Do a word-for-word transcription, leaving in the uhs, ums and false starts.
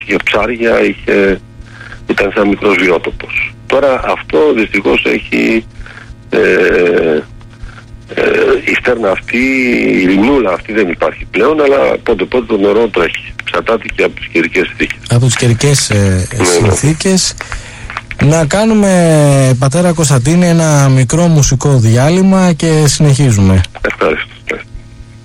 είχε ψάρια, είχε, ήταν σαν μικρός βιότοπος. Τώρα αυτό δυστυχώς έχει ε, ε, η στέρνα αυτή, η λιμνούλα αυτή δεν υπάρχει πλέον, αλλά πότε πότε το νερό τρέχει. Εξαρτάται και από τις καιρικές συνθήκες. Από τις καιρικές ε, συνθήκες. Να κάνουμε, πατέρα Κωνσταντίνη, ένα μικρό μουσικό διάλειμμα και συνεχίζουμε. Ευχαριστώ.